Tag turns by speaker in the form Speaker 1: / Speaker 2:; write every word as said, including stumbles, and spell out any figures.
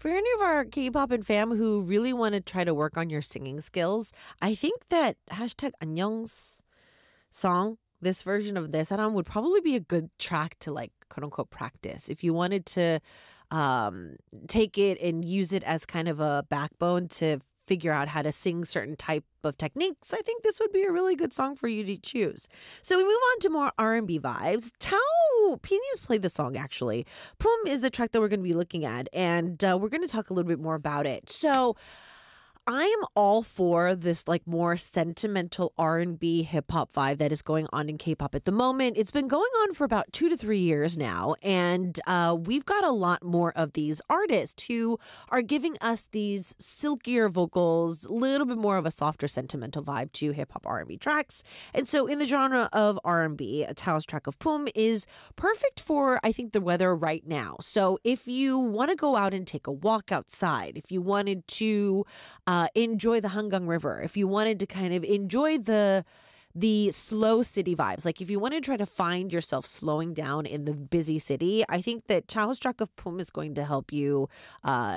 Speaker 1: For any of our K-pop and fam who really want to try to work on your singing skills, I think that hashtag 안녕's song, this version of this 사람 would probably be a good track to like quote unquote practice. If you wanted to um, take it and use it as kind of a backbone to figure out how to sing certain type of techniques, I think this would be a really good song for you to choose. So we move on to more R and B vibes. Tao P-News played the song actually. Pum is the track that we're going to be looking at, and uh, we're going to talk a little bit more about it. So I am all for this like more sentimental R and B hip hop vibe that is going on in K-pop at the moment. It's been going on for about two to three years now, and uh, we've got a lot more of these artists who are giving us these silkier vocals, a little bit more of a softer sentimental vibe to hip hop R and B tracks. And so, in the genre of R and B, Tao's track of Pum is perfect for I think the weather right now. So, if you want to go out and take a walk outside, if you wanted to Uh, enjoy the Hangang River, if you wanted to kind of enjoy the the slow city vibes, like if you want to try to find yourself slowing down in the busy city, I think that Chao's track of Pum is going to help you uh,